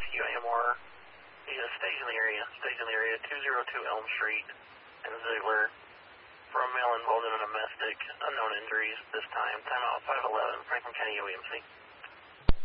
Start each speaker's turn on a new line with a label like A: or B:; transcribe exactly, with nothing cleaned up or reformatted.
A: Rescue A M R. He is staged in the area, staged in the area, two oh two Elm Street in Ziegler. For a male involved in a domestic, unknown injuries this time. Timeout five eleven, Franklin County O E M C.